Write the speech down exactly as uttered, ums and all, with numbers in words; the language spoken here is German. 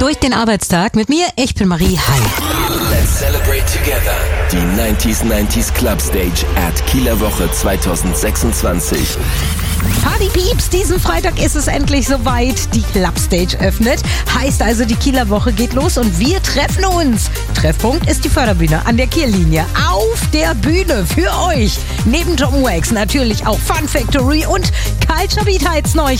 durch den Arbeitstag mit mir. Ich bin Marie. Hi. Let's celebrate together. Die neunzig neunzig Club Stage at Kieler Woche zwanzig sechsundzwanzig. Party Pieps, diesen Freitag ist es endlich soweit. Die Club Stage öffnet. Heißt also, die Kieler Woche geht los und wir treffen uns. Treffpunkt ist die Förderbühne an der Kiellinie. Auf der Bühne für euch. Neben Tom Wax natürlich auch Fun Factory und Culture Beat heiz neu.